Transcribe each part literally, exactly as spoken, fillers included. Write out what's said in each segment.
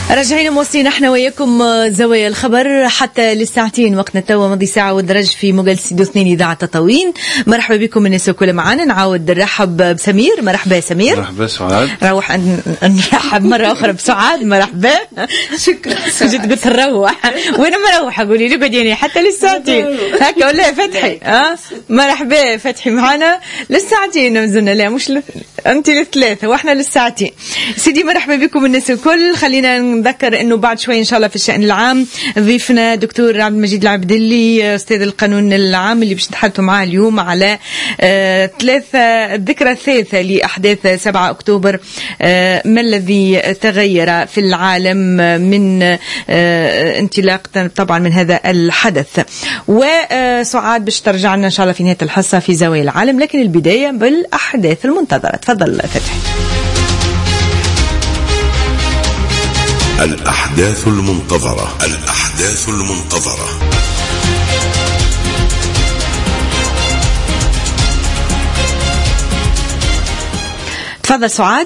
رجعين موصلين احنا وياكم زوايا الخبر حتى للساعتين. وقتنا توا مضي ساعة والدرج في موجل سيدو اثنين إذاعة تطاوين. مرحبا بكم الناس الكل معانا. نعاود نرحب بسمير. مرحبا سمير. مرحبا سعاد. روح نرحب مرة أخرى بسعاد. مرحبا. شكرا. جيت قلت نروح وين مروحة قولي لي قديني حتى للساعتين هكا ولا فتحي؟ ها مرحبا فتحي معانا للساعتين مزلنا. لا مش ل... أنت للثلاثة وإحنا للساعتين. سيدي مرحبا بكم الناس الكل. خلينا نذكر انه بعد شوي ان شاء الله في الشأن العام ضيفنا دكتور عبد المجيد العبدلي استاذ القانون العام اللي باش نتحدثوا معاه اليوم على آه ثلاثة الذكرى الثالثة لاحداث سبعة اكتوبر. آه ما الذي تغير في العالم من آه انطلاقا طبعا من هذا الحدث. وسعاد باش ترجع لنا ان شاء الله في نهاية الحصة في زوايا العالم، لكن البداية بالاحداث المنتظرة. تفضل فتحي. الأحداث المنتظرة الأحداث المنتظرة تفضل سعاد.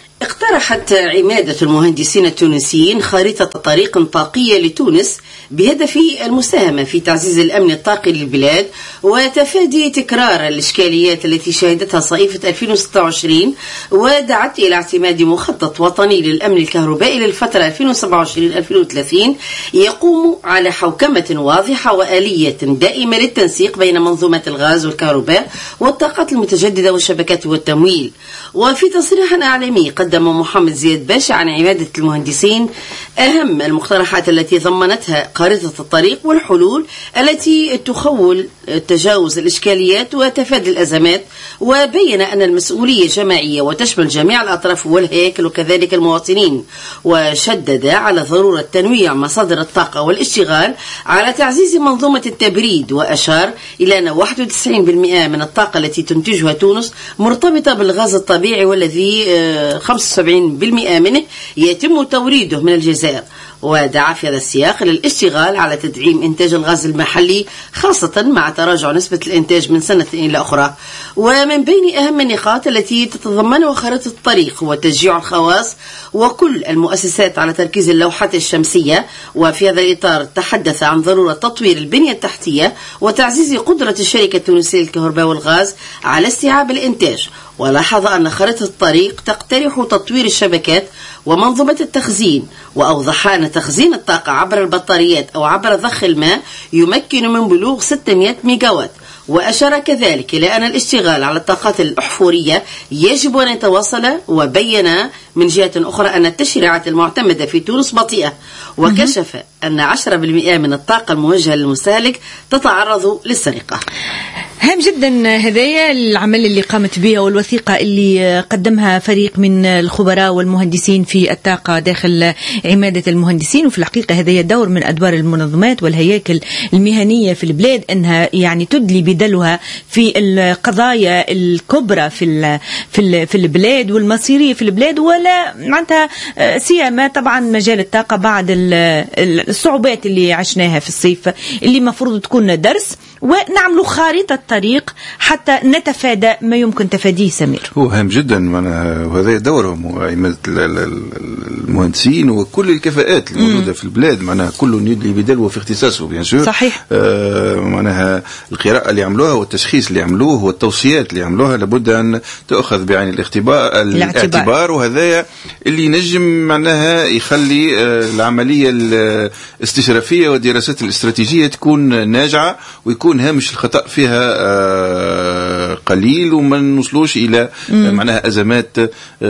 اقترحت عمادة المهندسين التونسيين خارطة طريق طاقية لتونس بهدف المساهمة في تعزيز الأمن الطاقي للبلاد وتفادي تكرار الإشكاليات التي شهدتها صيفة ألفين وستة وعشرين، ودعت إلى اعتماد مخطط وطني للأمن الكهربائي للفترة ألفين وسبعة وعشرين ألفين وثلاثين يقوم على حوكمة واضحة وآلية دائمة للتنسيق بين منظومة الغاز والكهرباء والطاقات المتجددة والشبكات والتمويل. وفي تصريح إعلامي قدم محمد زياد باشا عن عمادة المهندسين أهم المقترحات التي ضمنتها خارطة الطريق والحلول التي تخول تجاوز الإشكاليات وتفادي الأزمات، وبين أن المسؤولية جماعية وتشمل جميع الأطراف والهياكل وكذلك المواطنين، وشدد على ضرورة تنويع مصادر الطاقة والاشتغال على تعزيز منظومة التبريد، وأشار إلى أن واحد وتسعين بالمئة من الطاقة التي تنتجها تونس مرتبطة بالغاز الطبيعي والذي خمسة وسبعين بالمئة منه يتم توريده من الجزائر. ودعا في هذا السياق للاشتغال على تدعيم إنتاج الغاز المحلي خاصة مع تراجع نسبة الإنتاج من سنة إلى أخرى. ومن بين أهم النقاط التي تتضمنها خارطة الطريق هو تشجيع الخواص وكل المؤسسات على تركيز اللوحات الشمسية، وفي هذا الإطار تحدث عن ضرورة تطوير البنية التحتية وتعزيز قدرة الشركة التونسية للكهرباء والغاز على استيعاب الإنتاج. ولاحظ أن خارطة الطريق تقترح تطوير الشبكات ومنظومة التخزين، وأوضح أن تخزين الطاقة عبر البطاريات أو عبر ضخ الماء يمكن من بلوغ ستمئة ميجاوات. وأشار كذلك إلى أن الاشتغال على الطاقات الأحفورية يجب أن يتواصل، وبين من جهة أخرى أن التشريعات المعتمدة في تونس بطيئة، وكشف أن عشرة بالمئة من الطاقة الموجهة للمستهلك تتعرض للسرقة. هام جدا هذايا العمل اللي قامت به والوثيقة اللي قدمها فريق من الخبراء والمهندسين في الطاقة داخل عمادة المهندسين. وفي الحقيقة هذايا دور من أدوار المنظمات والهياكل المهنية في البلاد أنها يعني تدلي بدلها في القضايا الكبرى في في في البلاد والمصيرية في البلاد، ولا معناتها سيما طبعا مجال الطاقة بعد الصعوبات اللي عشناها في الصيف اللي مفروض تكون درس، ونعملوا خارطة طريق حتى نتفادى ما يمكن تفاديه. سمير هو هام جدا وهذا دورهم عمادة المهندسين وكل الكفاءات الموجودة في البلاد، معناها كل يدلي بدلوه في اختصاصه بيان سور. صحيح. آه معناها القراءة اللي عملوها والتشخيص اللي عملوه والتوصيات اللي عملوها لابد أن تأخذ بعين الاختبار الاعتبار، وهذا اللي ينجم معناها يخلي آه العملية الاستشرافية والدراسات الاستراتيجية تكون ناجعة ويكون هامش الخطأ فيها قليل وما نوصلوش إلى معناها أزمات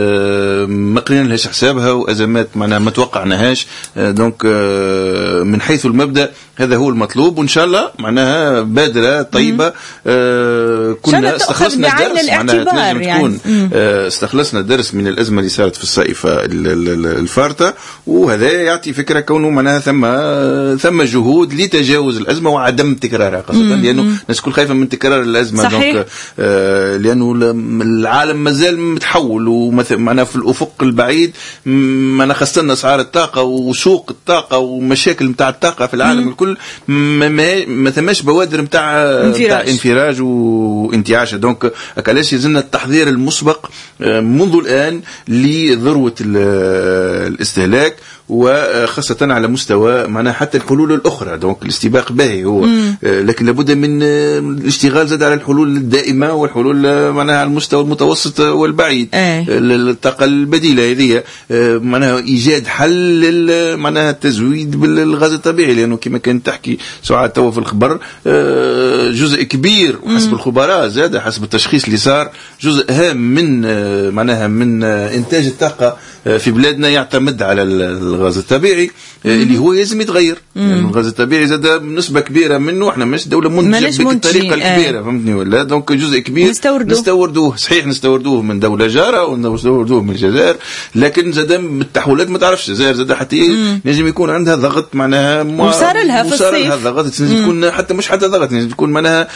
ما قلنا لهاش حسابها وأزمات معناها ما توقعناهاش. دونك من حيث المبدأ هذا هو المطلوب، وإن شاء الله معناها بادرة طيبة. كنا استخلصنا درس معناها تنجم تكون استخلصنا درس من الأزمة اللي صارت في الصيفة الفارطة، وهذا يعطي فكرة كونه معناها ثم ثم جهود لتجاوز الأزمة وعدم تكرارها، خاصة لأنه الناس كل خايفة من تكرار الأزمة. صحيح. دونك آه لأنه العالم مازال متحول ومعناها في الأفق البعيد ما خاصة أسعار الطاقة وسوق الطاقة ومشاكل متاع الطاقة في العالم الكل ما ما ثماش بوادر متاع انفراج, انفراج وانتعاش. دونك علاش يزلنا التحضير المسبق منذ الآن لذروة الاستهلاك، وخاصة على مستوى معناها حتى الحلول الأخرى. دونك الاستباق باهي هو، مم. لكن لابد من الاشتغال زاد على الحلول الدائمة والحلول معناها على المستوى المتوسط والبعيد. أي. الطاقة البديلة هذه معناها إيجاد حل معناها التزويد بالغاز الطبيعي، لأنه كما كان تحكي سعاد توا في الخبر جزء كبير وحسب الخبراء زاد حسب التشخيص اللي صار جزء هام من معناها من إنتاج الطاقة في بلادنا يعتمد على الغاز الطبيعي اللي هو لازم يتغير. يعني الغاز الطبيعي زاد نسبة كبيرة منه، احنا مش دولة منتجة بالطريقة الكبيرة، فهمتني ولا؟ دونك جزء كبير نستوردوه. نستوردوه صحيح، نستوردوه من دولة جارة ونستوردوه من الجزائر، لكن زاد بالتحولات ما تعرفش الجزائر زاد حتى لازم يكون عندها ضغط معناها وصار لها في الصيف، لها ضغط لازم تكون حتى مش حتى ضغط لازم تكون معناها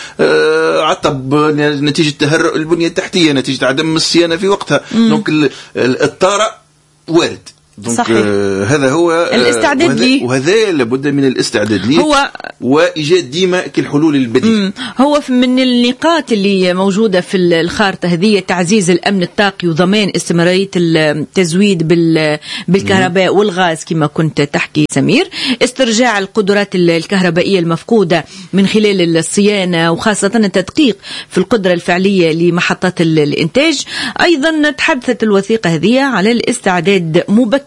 عطب نتيجة تهرؤ البنية التحتية، نتيجة عدم الصيانة في وقتها. دونك الطارئ وارد. صحيح. آه هذا هو الاستعداد ليه، وهذا لابد من الاستعداد ليه هو وإيجاد ديما كالحلول البديلة. هو من النقاط اللي موجودة في الخارطة هذه تعزيز الأمن الطاقي وضمان استمرارية التزويد بالكهرباء والغاز كما كنت تحكي سمير، استرجاع القدرات الكهربائية المفقودة من خلال الصيانة وخاصة التدقيق في القدرة الفعلية لمحطات الإنتاج. أيضا تحدثت الوثيقة هذه على الاستعداد مبكرا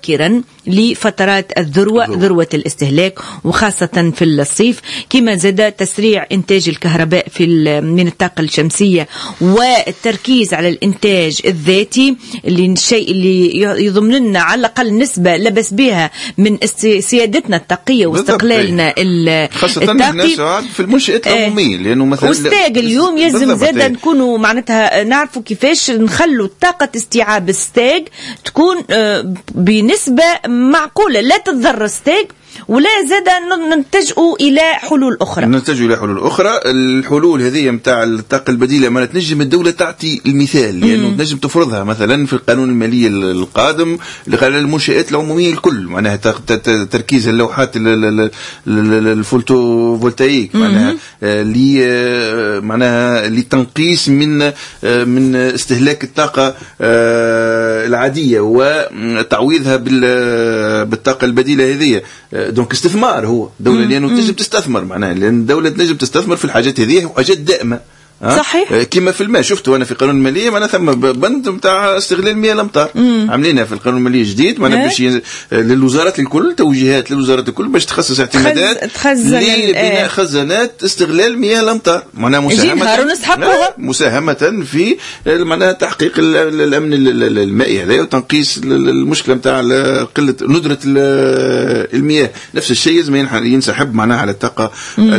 لفترات الذروة ذروة الاستهلاك وخاصة في الصيف، كما زاد تسريع إنتاج الكهرباء في من الطاقة الشمسية والتركيز على الإنتاج الذاتي اللي الشيء اللي يضمن لنا على الأقل نسبة لبس بها من سيادتنا الطاقية واستقلالنا الطاقي في المنشآت العمومية. لأنه مثلا وستاج اليوم يلزم زاد نكونوا معناتها نعرفوا كيفاش نخلوا طاقة استيعاب ستاج تكون بنسبة معقولة، لا تتضرر ستاج ولا زاد ننتجوا إلى حلول أخرى. ننتجوا إلى حلول أخرى. الحلول هذه متاع الطاقة البديلة ما تنجم الدولة تعطي المثال، لأنه يعني تنجم تفرضها مثلا في القانون المالي القادم للمنشآت العمومية الكل، معناها تركيز اللوحات الفولتوفولتايك معناها لي معناها لتنقيس من من استهلاك الطاقة العادية وتعويضها بالطاقة البديلة هذه. دونك استثمار هو دولة، لأنه تنجم تستثمر معناها، لأن الدولة تنجم تستثمر في الحاجات هذه وحاجات دائمة. صحيح. كما في الماء شفتوا أنا في قانون المالية معنا ثم بند متاع استغلال مياه الأمطار عاملينها في القانون المالي الجديد معنا باش للوزارات الكل توجيهات للوزارات الكل باش تخصص اعتمادات لبناء خزانات استغلال مياه الأمطار معنا مساهمة مساهمة في معناها تحقيق الأمن المائي هذا وتنقيص المشكلة متاع قلة ندرة المياه. نفس الشيء لازم ينسحب معناها على الطاقة.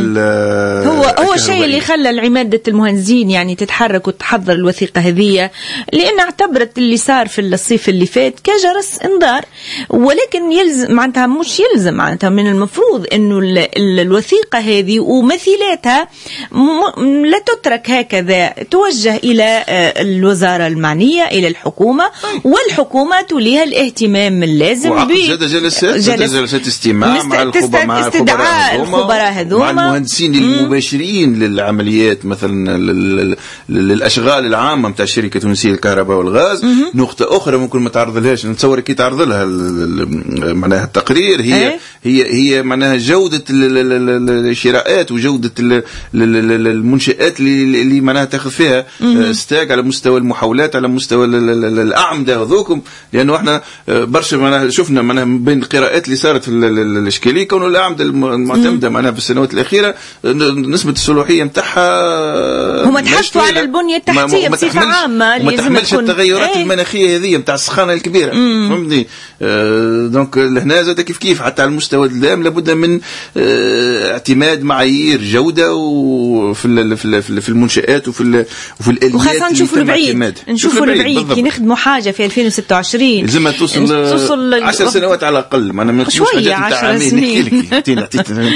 هو هو الشيء اللي خلى العمادة المهندسين يعني تتحرك وتحضر الوثيقة هذه، لأن اعتبرت اللي صار في الصيف اللي فات كجرس انذار، ولكن يلزم معناتها مش يلزم معناتها من المفروض إنه الوثيقة هذه ومثيلاتها لا تترك هكذا، توجه إلى الوزارة المعنية إلى الحكومة، والحكومة توليها الاهتمام اللازم ب جلسات جلسات استماع مع استدعاء الخبراء هذوما مع المهندسين المباشرين للعمليات مثلا للأشغال العامة متاع الشركة التونسية للكهرباء والغاز. نقطة أخرى ممكن ما تعرض لهاش، نتصور كي تعرض لها معناها التقرير هي هي هي معناها جودة الشراءات وجودة المنشآت اللي معناها تأخذ فيها استاج على مستوى المحاولات على مستوى الأعمدة وذوكم، لأنه احنا برشا معناها شفنا معناها بين القراءات اللي صارت في الإشكالية كونه الأعمدة المعتمدة معناها في السنوات الأخيرة نسبة الصلاحية متاعها هم تحطوا على البنية التحتية بصفة عامة ما تحملش التغيرات ايه؟ المناخية هذه متاع السخانة الكبيرة فهمتني. آه دونك لهنا زاد كيف كيف حتى على المستوى الدام لابد من آه اعتماد معايير جودة وفي في المنشآت وفي وفي الآليات، وخاصة نشوفوا البعيد نشوفوا البعيد كي نخدموا حاجة في ألفين وستة وعشرين لازم توصل, توصل عشر سنوات على الأقل. ما أنا ما نشوفش حاجات نتاع عامين نحكي لك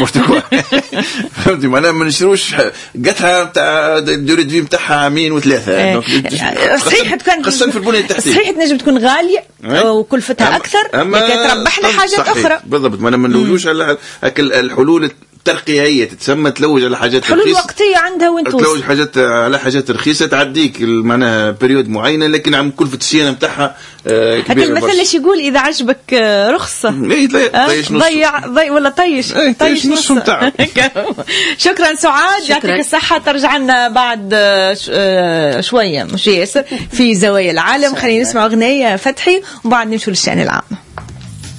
فهمتي معناها ما نشروش قتها تاع الدوري دي متاعها عامين وثلاثة. صحيح تكون قسم في البنية التحتية صحيح تنجم تكون غالية وكلفتها أكثر لكن تربحنا حاجات أخرى بالضبط. ما أنا ما نقولوش على الحلول ترقيعيه تتسمى، تلوج على حاجات رخيصه، حلول وقتيه عندها وين توصل، تلوج حاجات على حاجات رخيصه تعديك معناها بريود معينه، لكن عم كلفه الصيانه نتاعها كبيره. هكا المثل ايش يقول؟ اذا عجبك رخصه ضيع ضيع ولا طيش طيش نص نتاعك. شكرا سعاد، يعطيك الصحه. ترجع لنا بعد شويه مش ياسر في زوايا العالم. خلينا نسمع اغنيه فتحي وبعد نمشوا للشأن العام.